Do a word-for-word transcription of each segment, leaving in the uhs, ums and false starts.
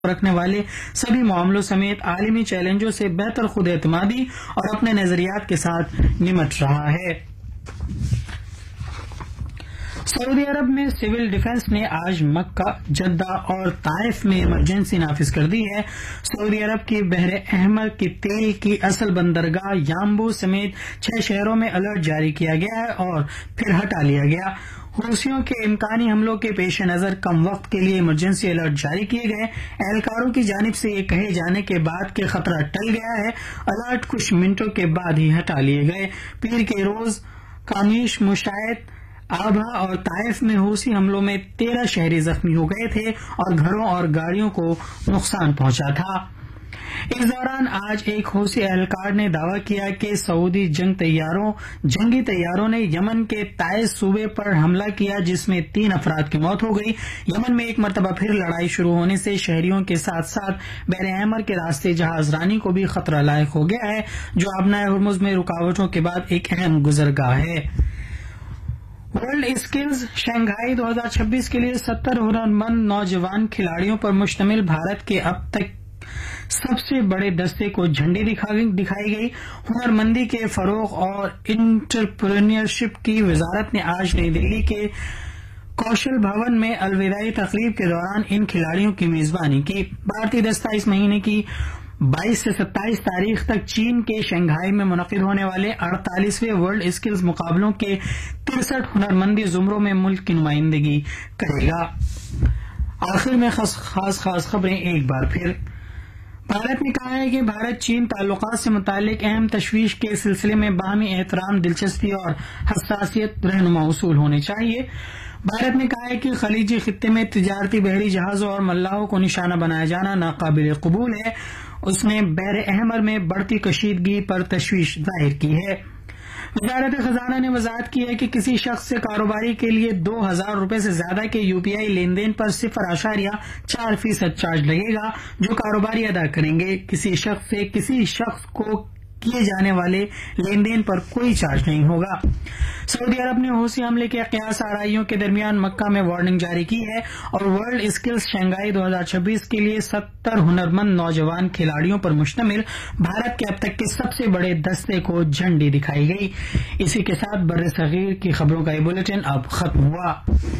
رکھنے والے سبھی معاملوں سمیت عالمی چیلنجوں سے بہتر خود اعتمادی اور اپنے نظریات کے ساتھ نمٹ رہا ہے۔ سعودی عرب میں سول ڈیفنس نے آج مکہ، جدہ اور طائف میں ایمرجنسی نافذ کر دی ہے۔ سعودی عرب کی بحر احمر کی تیل کی اصل بندرگاہ یامبو سمیت چھ شہروں میں الرٹ جاری کیا گیا ہے اور پھر ہٹا لیا گیا۔ حوثیوں کے امکانی حملوں کے پیش نظر کم وقت کے لیے ایمرجنسی الرٹ جاری کیے گئے۔ اہلکاروں کی جانب سے یہ کہے جانے کے بعد کہ خطرہ ٹل گیا ہے، الرٹ کچھ منٹوں کے بعد ہی ہٹا لیے گئے۔ پیر کے روز کانیش، مشائط، آبھا اور طائف میں حوثی حملوں میں تیرہ شہری زخمی ہو گئے تھے اور گھروں اور گاڑیوں کو نقصان پہنچا تھا۔ اس دوران آج ایک حوثی اہلکار نے دعویٰ کیا کہ سعودی جنگ طیاروں جنگی طیاروں نے یمن کے تائز صوبے پر حملہ کیا، جس میں تین افراد کی موت ہو گئی۔ یمن میں ایک مرتبہ پھر لڑائی شروع ہونے سے شہریوں کے ساتھ ساتھ بحر احمر کے راستے جہاز رانی کو بھی خطرہ لاحق ہو گیا ہے، جو آبنائے ہرمز میں رکاوٹوں کے بعد ایک اہم گزرگاہ ہے۔ ورلڈ اسکلز شنگھائی دو ہزار چھبیس کے لیے ستر ہنرمند نوجوان کھلاڑیوں پر مشتمل بھارت کے اب تک سب سے بڑے دستے کو جھنڈی دکھائی گئی۔ ہنرمندی کے فروغ اور انٹرپرینیورشپ کی وزارت نے آج نئی دلی کے کوشل بھون میں الوداعی تقریب کے دوران ان کھلاڑیوں کی میزبانی کی۔ بھارتی دستہ اس مہینے کی بائیس سے ستائیس تاریخ تک چین کے شنگھائی میں منعقد ہونے والے اڑتالیسویں ورلڈ اسکلز مقابلوں کے ترسٹھ ہنرمندی زمروں میں ملک کی نمائندگی کرے گا۔ آخر میں خاص خاص خاص خبریں ایک بار پھر۔ بھارت نے کہا ہے کہ بھارت چین تعلقات سے متعلق اہم تشویش کے سلسلے میں باہمی احترام، دلچسپی اور حساسیت رہنما اصول ہونے چاہیے۔ بھارت نے کہا ہے کہ خلیجی خطے میں تجارتی بحری جہازوں اور ملاحوں کو نشانہ بنایا جانا ناقابل قبول ہے۔ اس نے بحر احمر میں بڑھتی کشیدگی پر تشویش ظاہر کی ہے۔ وزارت خزانہ نے وضاحت کی ہے کہ کسی شخص سے کاروباری کے لیے دو ہزار روپے سے زیادہ کے یو پی آئی لین دین پر صفر اشاریہ چار فیصد چارج لگے گا، جو کاروباری ادا کریں گے۔ کسی شخص سے کسی شخص کو کیے جانے والے لین دین پر کوئی چارج نہیں ہوگا۔ سعودی عرب نے حوثی حملے کے قیاس آرائیوں کے درمیان مکہ میں وارننگ جاری کی ہے اور ورلڈ اسکلز شنگھائی دو ہزار چھبیس کے لیے ستر ہنرمند نوجوان کھلاڑیوں پر مشتمل بھارت کے اب تک کے سب سے بڑے دستے کو جھنڈی دکھائی گئی۔ اسی کے ساتھ بر صغیر کی خبروں کا یہ بلیٹن اب ختم ہوا۔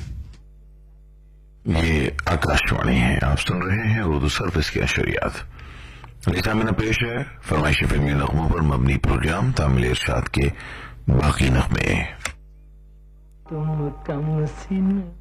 یہ آکاش وانی ہے، آپ سن رہے ہیں اردو سروس کے اشریات۔ میں پیش ہے فرمائش فلمی نغموں پر مبنی پروگرام تامل ارشاد کے باقی نغمے۔ تم کم سن